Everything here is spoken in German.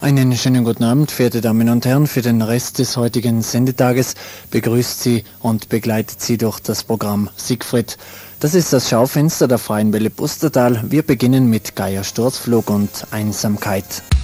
Einen schönen guten Abend, verehrte Damen und Herren. Für den Rest des heutigen Sendetages begrüßt Sie und begleitet Sie durch das Programm Siegfried. Das ist das Schaufenster der Freien Welle Pustertal. Wir beginnen mit Geier Sturzflug und Einsamkeit.